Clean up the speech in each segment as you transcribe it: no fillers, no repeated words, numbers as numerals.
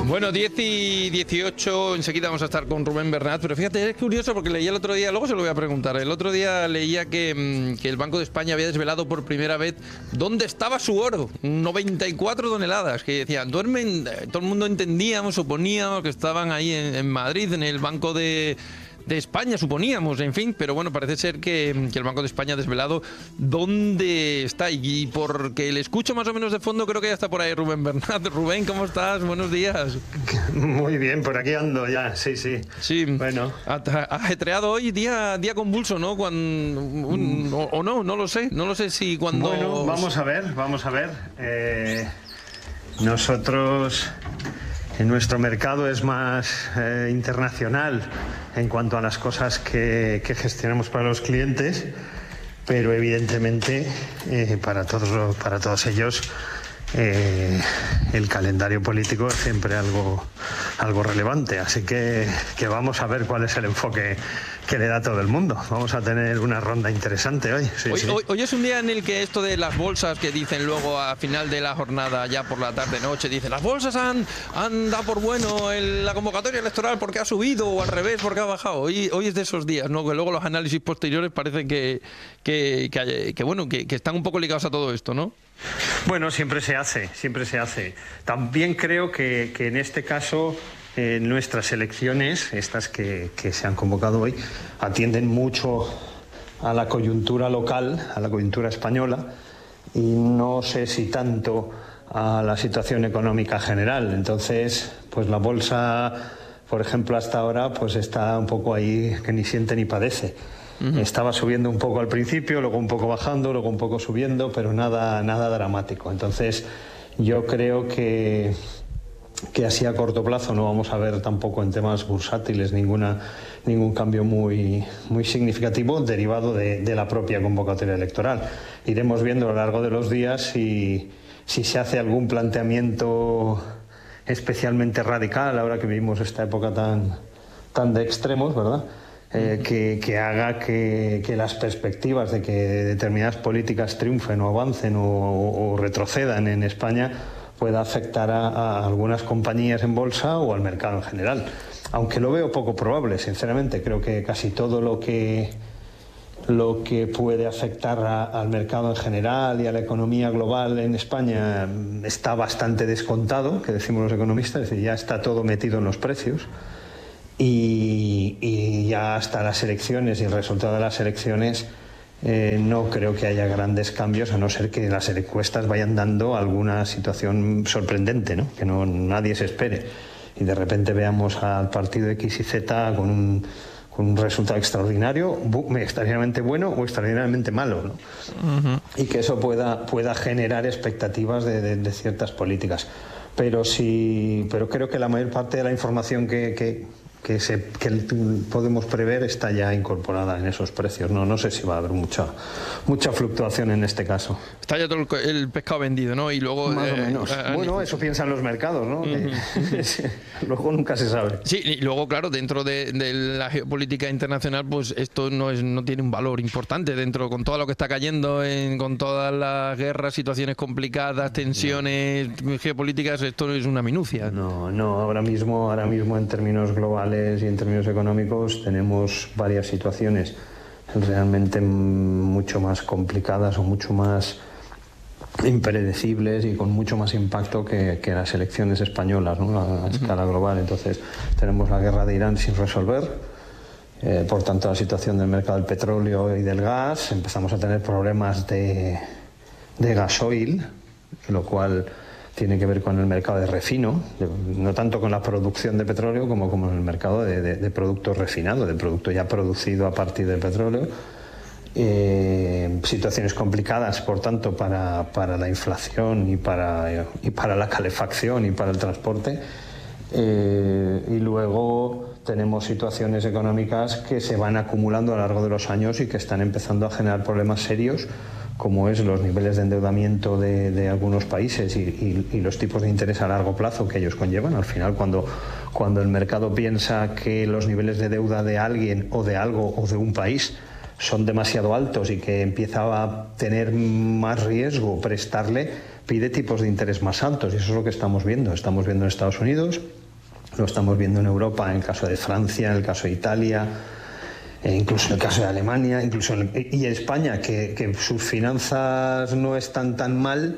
Bueno, 10 y 18, enseguida vamos a estar con Rubén Bernat, pero fíjate, es curioso porque leía el otro día, luego se lo voy a preguntar, el otro día leía que el Banco de España había desvelado por primera vez dónde estaba su oro, 94 toneladas, que decían, duermen, todo el mundo entendíamos, suponíamos que estaban ahí en Madrid, en el Banco de España, suponíamos, en fin, pero bueno, parece ser que el Banco de España ha desvelado dónde está, y porque le escucho más o menos de fondo, creo que ya está por ahí Rubén Bernat. Rubén, ¿cómo estás? Buenos días. Muy bien, por aquí ando ya, sí. Sí, bueno. Ajetreado hoy, día convulso, ¿no? O no lo sé si cuando... Bueno, vamos a ver. Nosotros... Nuestro mercado es más internacional en cuanto a las cosas que gestionamos para los clientes, pero evidentemente para todos ellos el calendario político es siempre algo relevante, así que vamos a ver cuál es el enfoque que le da todo el mundo. Vamos a tener una ronda interesante hoy. Hoy es un día en el que esto de las bolsas que dicen luego a final de la jornada, ya por la tarde-noche, dicen las bolsas han dado por bueno la convocatoria electoral porque ha subido, o al revés porque ha bajado. Hoy es de esos días, ¿no? Que luego los análisis posteriores parece que están un poco ligados a todo esto, ¿no? Bueno, siempre se hace. También creo que en este caso nuestras elecciones, estas que se han convocado hoy, atienden mucho a la coyuntura local, a la coyuntura española, y no sé si tanto a la situación económica general. Entonces, pues la bolsa, por ejemplo, hasta ahora, pues está un poco ahí que ni siente ni padece. Estaba subiendo un poco al principio, luego un poco bajando, luego un poco subiendo, pero nada dramático. Entonces, yo creo que así a corto plazo no vamos a ver tampoco en temas bursátiles ningún cambio muy significativo derivado de la propia convocatoria electoral. Iremos viendo a lo largo de los días si se hace algún planteamiento especialmente radical, ahora que vivimos esta época tan de extremos, ¿verdad? Que haga que las perspectivas de que determinadas políticas triunfen o avancen o retrocedan en España pueda afectar a algunas compañías en bolsa o al mercado en general. Aunque lo veo poco probable, sinceramente. Creo que casi todo lo que puede afectar al mercado en general y a la economía global en España está bastante descontado, que decimos los economistas, es decir, ya está todo metido en los precios. Y ya hasta las elecciones y el resultado de las elecciones no creo que haya grandes cambios, a no ser que las encuestas vayan dando alguna situación sorprendente, ¿no? Que nadie se espere y de repente veamos al partido X y Z con un resultado extraordinariamente bueno o extraordinariamente malo, ¿no? Y que eso pueda generar expectativas de ciertas políticas. Pero creo que la mayor parte de la información que podemos prever está ya incorporada en esos precios. No sé si va a haber mucha fluctuación en este caso. Está ya todo el pescado vendido, ¿no? Y luego más o menos. Bueno, eso piensan los mercados, ¿no? Luego nunca se sabe. Sí, y luego, claro, dentro de la geopolítica internacional, pues esto no tiene un valor importante dentro, con todo lo que está cayendo, con todas las guerras, situaciones complicadas, tensiones geopolíticas, esto no es una minucia. No, ahora mismo en términos globales y en términos económicos tenemos varias situaciones realmente mucho más complicadas o mucho más impredecibles y con mucho más impacto que las elecciones españolas, ¿no? A escala global. Entonces tenemos la guerra de Irán sin resolver, por tanto la situación del mercado del petróleo y del gas, empezamos a tener problemas de gasoil, lo cual tiene que ver con el mercado de refino, no tanto con la producción de petróleo como con el mercado de productos refinados, de producto ya producido a partir del petróleo. Situaciones complicadas, por tanto, para la inflación y para la calefacción y para el transporte. Y luego tenemos situaciones económicas que se van acumulando a lo largo de los años y que están empezando a generar problemas serios, como es los niveles de endeudamiento de algunos países y los tipos de interés a largo plazo que ellos conllevan. Al final, cuando el mercado piensa que los niveles de deuda de alguien o de algo o de un país son demasiado altos y que empieza a tener más riesgo prestarle, pide tipos de interés más altos, y eso es lo que estamos viendo. Estamos viendo en Estados Unidos, lo estamos viendo en Europa, en el caso de Francia, en el caso de Italia, incluso en el caso de Alemania, y en España, que sus finanzas no están tan mal.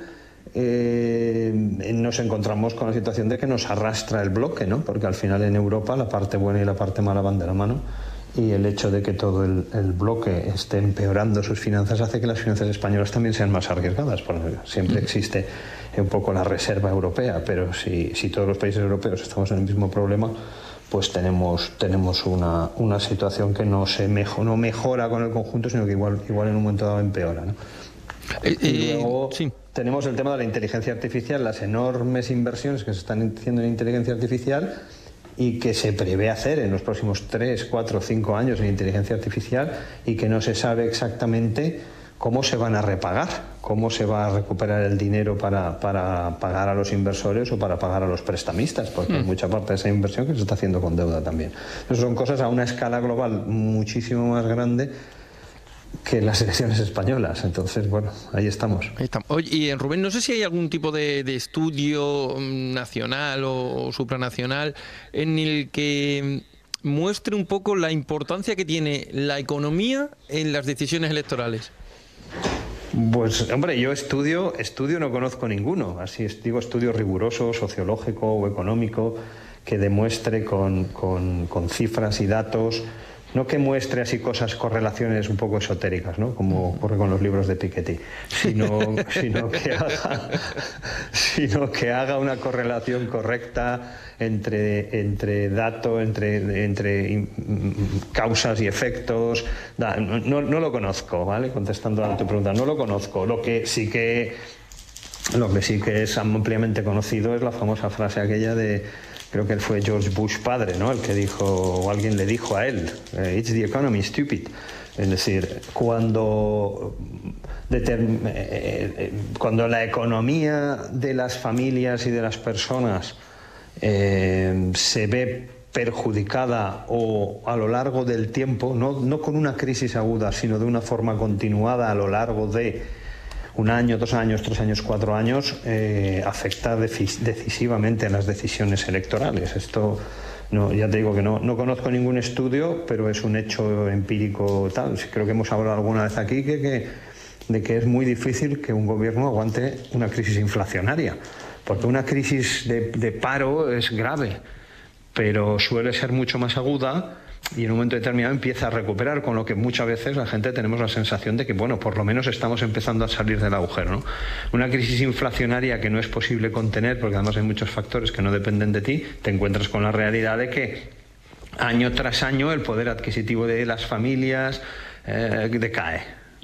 Nos encontramos con la situación de que nos arrastra el bloque, ¿no? Porque al final en Europa la parte buena y la parte mala van de la mano, y el hecho de que todo el bloque esté empeorando sus finanzas hace que las finanzas españolas también sean más arriesgadas, porque siempre existe un poco la reserva europea, pero si todos los países europeos estamos en el mismo problema, pues tenemos una situación que no mejora con el conjunto, sino que igual en un momento dado empeora, ¿no? Y luego tenemos el tema de la inteligencia artificial, las enormes inversiones que se están haciendo en inteligencia artificial y que se prevé hacer en los próximos 3, 4, 5 años en inteligencia artificial, y que no se sabe exactamente cómo se van a repagar, cómo se va a recuperar el dinero para pagar a los inversores o para pagar a los prestamistas, porque hay mucha parte de esa inversión que se está haciendo con deuda también. Esas son cosas a una escala global muchísimo más grande que las elecciones españolas. Entonces, bueno, ahí estamos. Oye, y Rubén, no sé si hay algún tipo de estudio nacional o supranacional en el que muestre un poco la importancia que tiene la economía en las decisiones electorales. Pues, hombre, yo estudio no conozco ninguno. Así digo, estudio riguroso, sociológico o económico, que demuestre con cifras y datos. No que muestre así cosas, correlaciones un poco esotéricas, ¿no? Como ocurre con los libros de Piketty, sino que haga una correlación correcta entre datos, entre causas y efectos. No lo conozco, ¿vale? Contestando a tu pregunta, no lo conozco. Lo que sí que es ampliamente conocido es la famosa frase aquella creo que fue George Bush padre, ¿no? El que dijo, o alguien le dijo a él, "It's the economy, stupid". Es decir, cuando la economía de las familias y de las personas se ve perjudicada o a lo largo del tiempo, no con una crisis aguda, sino de una forma continuada a lo largo de 1 año, 2 años, 3 años, 4 años, afecta decisivamente a las decisiones electorales. Esto, ya te digo que no conozco ningún estudio, pero es un hecho empírico tal. Creo que hemos hablado alguna vez aquí de que es muy difícil que un gobierno aguante una crisis inflacionaria, porque una crisis de paro es grave, pero suele ser mucho más aguda y en un momento determinado empieza a recuperar, con lo que muchas veces la gente tenemos la sensación de que, bueno, por lo menos estamos empezando a salir del agujero, ¿no? Una crisis inflacionaria que no es posible contener, porque además hay muchos factores que no dependen de ti, te encuentras con la realidad de que año tras año el poder adquisitivo de las familias decae.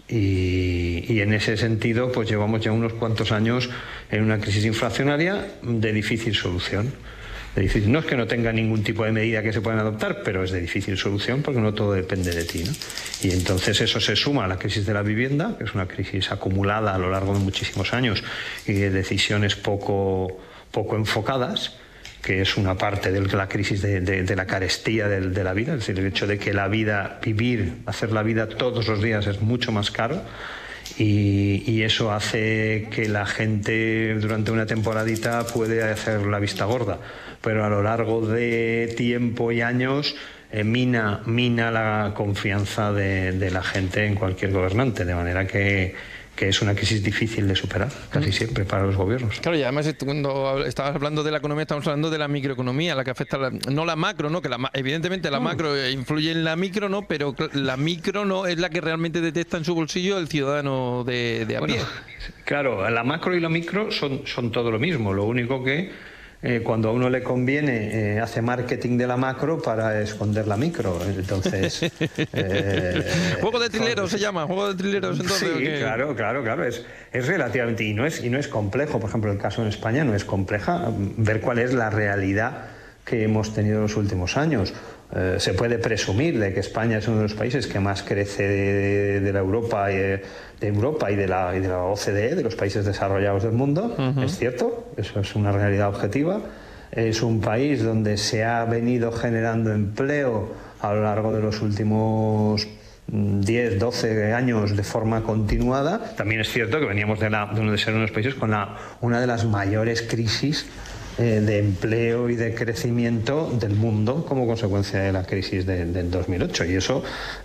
Y en ese sentido, pues llevamos ya unos cuantos años en una crisis inflacionaria de difícil solución. No es que no tenga ningún tipo de medida que se puedan adoptar, pero es de difícil solución porque no todo depende de ti, ¿no? Y entonces eso se suma a la crisis de la vivienda, que es una crisis acumulada a lo largo de muchísimos años y de decisiones poco enfocadas, que es una parte de la crisis de la carestía de la vida, es decir, el hecho de que hacer la vida todos los días es mucho más caro. Y eso hace que la gente durante una temporadita puede hacer la vista gorda, pero a lo largo de tiempo y años mina la confianza de la gente en cualquier gobernante, de manera que es una crisis difícil de superar, casi siempre, para los gobiernos. Claro, y además cuando estabas hablando de la economía, estamos hablando de la microeconomía, la que afecta, no la macro, ¿no? Que evidentemente la macro influye en la micro, ¿no? Pero la micro no es la que realmente detecta en su bolsillo el ciudadano de a pie. Bueno, claro, la macro y la micro son todo lo mismo, lo único que cuando a uno le conviene hace marketing de la macro para esconder la micro. Entonces juego de trileros se llama, juego de trileros. Entonces, sí, claro, es relativamente, y no es complejo. Por ejemplo, el caso en España no es compleja ver cuál es la realidad que hemos tenido en los últimos años. Se puede presumir de que España es uno de los países que más crece de Europa y de la OCDE, de los países desarrollados del mundo. Es cierto, eso es una realidad objetiva. Es un país donde se ha venido generando empleo a lo largo de los últimos 10, 12 años de forma continuada. También es cierto que veníamos de uno de ser unos países con una de las mayores crisis de empleo y de crecimiento del mundo como consecuencia de la crisis del 2008, y eso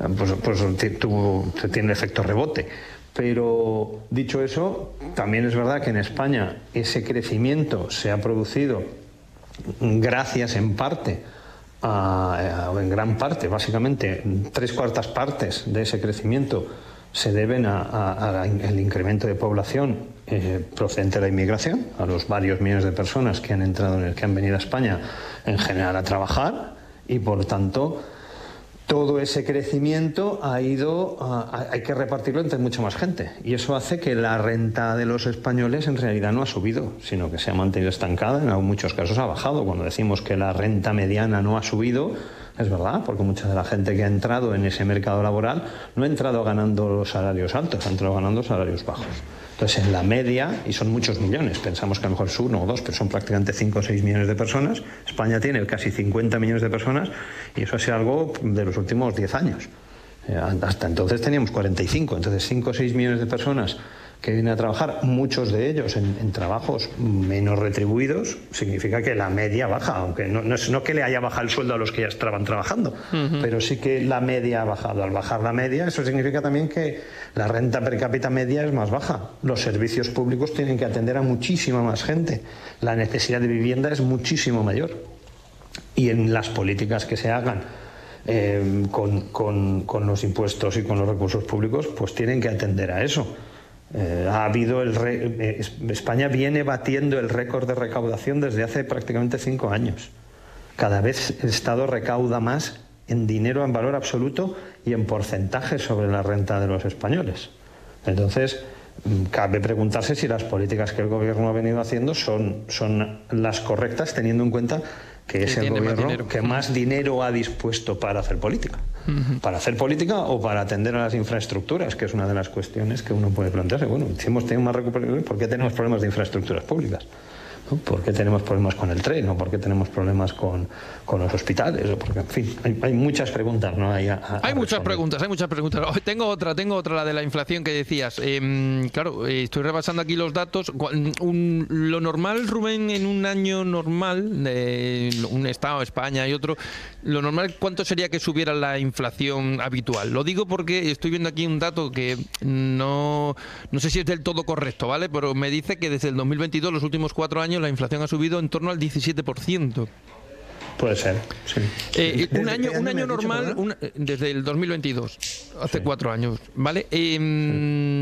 tiene efecto rebote. Pero dicho eso, también es verdad que en España ese crecimiento se ha producido gracias en parte en gran parte, básicamente 3/4 partes de ese crecimiento se deben al incremento de población procedente de la inmigración, a los varios millones de personas que han entrado que han venido a España en general a trabajar, y por tanto todo ese crecimiento hay que repartirlo entre mucha más gente, y eso hace que la renta de los españoles en realidad no ha subido, sino que se ha mantenido estancada, en muchos casos ha bajado. Cuando decimos que la renta mediana no ha subido, es verdad, porque mucha de la gente que ha entrado en ese mercado laboral no ha entrado ganando los salarios altos, ha entrado ganando salarios bajos. Entonces, en la media, y son muchos millones, pensamos que a lo mejor es 1 o 2, pero son prácticamente 5 o 6 millones de personas. España tiene casi 50 millones de personas, y eso ha sido algo de los últimos 10 años. Hasta entonces teníamos 45, entonces 5 o 6 millones de personas que vienen a trabajar, muchos de ellos en trabajos menos retribuidos, significa que la media baja, aunque no que le haya bajado el sueldo a los que ya estaban trabajando, pero sí que la media ha bajado. Al bajar la media, eso significa también que la renta per cápita media es más baja. Los servicios públicos tienen que atender a muchísima más gente. La necesidad de vivienda es muchísimo mayor. Y en las políticas que se hagan con los impuestos y con los recursos públicos, pues tienen que atender a eso. España viene batiendo el récord de recaudación desde hace prácticamente 5 años. Cada vez el Estado recauda más en dinero, en valor absoluto y en porcentaje sobre la renta de los españoles. Entonces, cabe preguntarse si las políticas que el gobierno ha venido haciendo son las correctas, teniendo en cuenta que es el gobierno que más dinero ha dispuesto para hacer política. Para hacer política o para atender a las infraestructuras, que es una de las cuestiones que uno puede plantearse. Bueno, si hemos tenido más recuperación, ¿por qué tenemos problemas de infraestructuras públicas? ¿No? ¿Por qué tenemos problemas con el tren? ¿O por qué tenemos problemas con los hospitales? ¿O porque, en fin, hay muchas preguntas, ¿no? Hay muchas preguntas, hay muchas preguntas. Tengo otra, la de la inflación que decías. Claro, estoy repasando aquí los datos. Lo normal, Rubén, en un año normal, de un Estado, España y otro, lo normal, ¿cuánto sería que subiera la inflación habitual? Lo digo porque estoy viendo aquí un dato que no sé si es del todo correcto, ¿vale? Pero me dice que desde el 2022, los últimos 4 años, la inflación ha subido en torno al 17%. Puede ser, sí. Un año normal, desde el 2022, hace 4 años, ¿vale?